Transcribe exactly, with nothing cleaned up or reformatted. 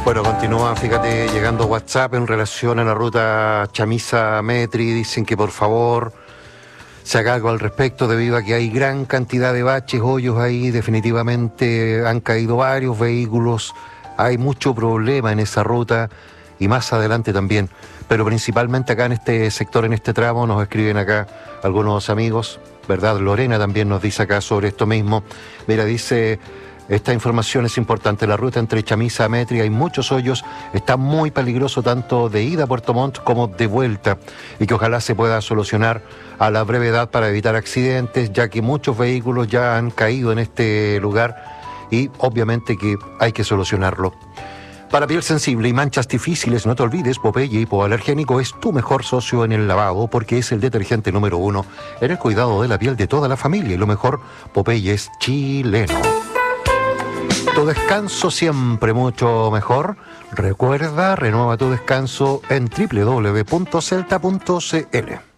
Bueno, continúa, fíjate, llegando WhatsApp en relación a la ruta Chamisa-Metri. Dicen que por favor se haga algo al respecto debido a que hay gran cantidad de baches, hoyos ahí. Definitivamente han caído varios vehículos, hay mucho problema en esa ruta y más adelante también. Pero principalmente acá en este sector, en este tramo, nos escriben acá algunos amigos, ¿verdad? Lorena también nos dice acá sobre esto mismo. Mira, dice... Esta información es importante. La ruta entre Chamisa a Metri hay muchos hoyos, está muy peligroso tanto de ida a Puerto Montt como de vuelta, y que ojalá se pueda solucionar a la brevedad para evitar accidentes, ya que muchos vehículos ya han caído en este lugar y obviamente que hay que solucionarlo. Para piel sensible y manchas difíciles, no te olvides, Popeye Hipoalergénico es tu mejor socio en el lavado porque es el detergente número uno en el cuidado de la piel de toda la familia, y lo mejor, Popeye es chileno. Tu descanso siempre mucho mejor. Recuerda, renueva tu descanso en doble u doble u doble u punto celta punto c l.